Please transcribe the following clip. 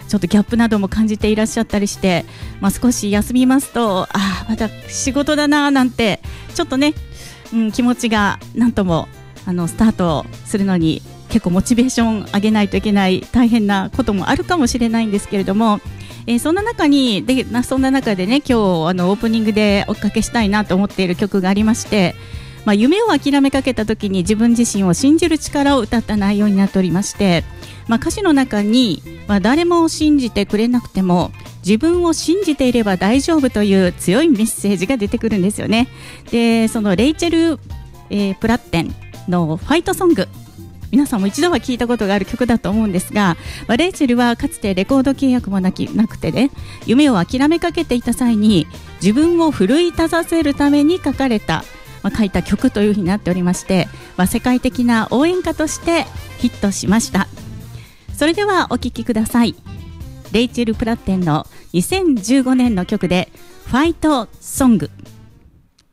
ちょっとギャップなども感じていらっしゃったりして、少し休みますとまた仕事だななんてちょっとね、気持ちがなんともスタートするのに結構モチベーション上げないといけない大変なこともあるかもしれないんですけれども、そんな中でね、今日オープニングでおかけしたいなと思っている曲がありまして、夢を諦めかけた時に自分自身を信じる力を歌った内容になっておりまして、歌詞の中に、誰も信じてくれなくても自分を信じていれば大丈夫という強いメッセージが出てくるんですよね。で、そのレイチェル、プラッテンのファイトソング、皆さんも一度は聞いたことがある曲だと思うんですが、レイチェルはかつてレコード契約もなくてね、夢を諦めかけていた際に自分を奮い立たせるために書いた曲というふうになっておりまして、世界的な応援歌としてヒットしました。それではお聴きください。レイチェル・プラッテンの2015年の曲でファイトソング。